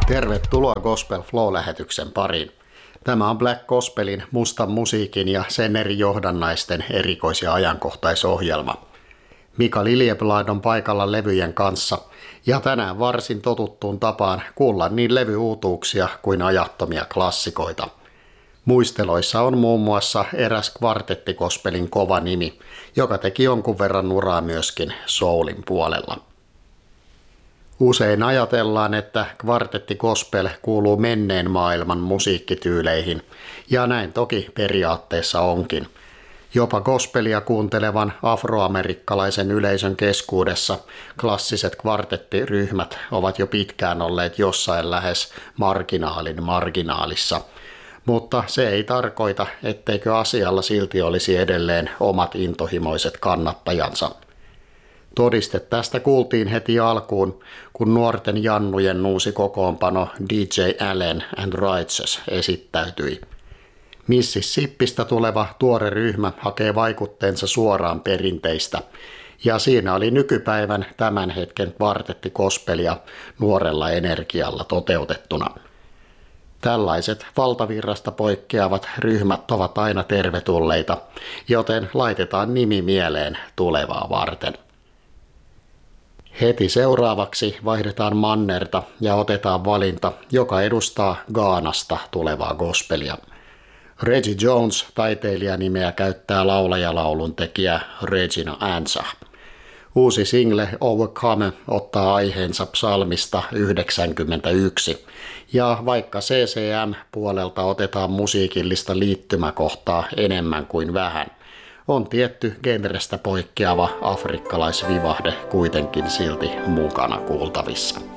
Tervetuloa Gospel Flow-lähetyksen pariin. Tämä on Black Gospelin mustan musiikin ja sen eri johdannaisten erikois- ja ajankohtaisohjelma. Mika Liljeblad on paikalla levyjen kanssa ja tänään varsin totuttuun tapaan kuulla niin levyuutuuksia kuin ajattomia klassikoita. Muisteloissa on muun muassa eräs kvartettikospelin kova nimi, joka teki jonkun verran uraa myöskin soulin puolella. Usein ajatellaan, että kvartettikospel kuuluu menneen maailman musiikkityyleihin, ja näin toki periaatteessa onkin. Jopa gospelia kuuntelevan afroamerikkalaisen yleisön keskuudessa klassiset kvartettiryhmät ovat jo pitkään olleet jossain lähes marginaalin marginaalissa. Mutta se ei tarkoita, etteikö asialla silti olisi edelleen omat intohimoiset kannattajansa. Todiste tästä kuultiin heti alkuun, kun nuorten jannujen uusi kokoonpano DJ Allen and Righteous esittäytyi. Mississippistä tuleva tuore ryhmä hakee vaikutteensa suoraan perinteistä, ja siinä oli nykypäivän tämän hetken kvartettikospelia nuorella energialla toteutettuna. Tällaiset valtavirrasta poikkeavat ryhmät ovat aina tervetulleita, joten laitetaan nimi mieleen tulevaa varten. Heti seuraavaksi vaihdetaan mannerta ja otetaan valinta, joka edustaa Ghanasta tulevaa gospelia. Reggie Jones taiteilijanimeä käyttää laulajalaulun tekijä Regina Ansah. Uusi single Overcome ottaa aiheensa psalmista 91, ja vaikka CCM-puolelta otetaan musiikillista liittymäkohtaa enemmän kuin vähän, on tietty genrestä poikkeava afrikkalaisvivahde kuitenkin silti mukana kuultavissa.